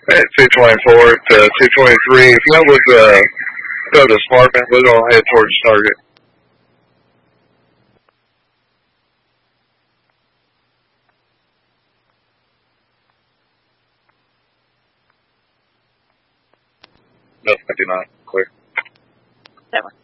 At 224 to 223. If you would go to Sparkman, we're going to head towards Target. No, 59. Clear. That one.